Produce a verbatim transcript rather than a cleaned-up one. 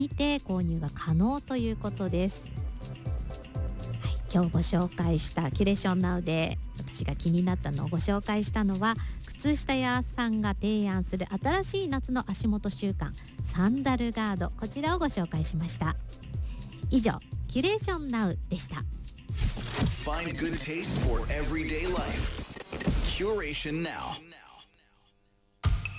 にて購入が可能ということです。はい、今日ご紹介したキュレーションナウで私が気になったのをご紹介したのは、靴下屋さんが提案する新しい夏の足元習慣、サンダルガード、こちらをご紹介しました。以上、キュレーションナウでした。 Find good taste for everyday life. Curation Now.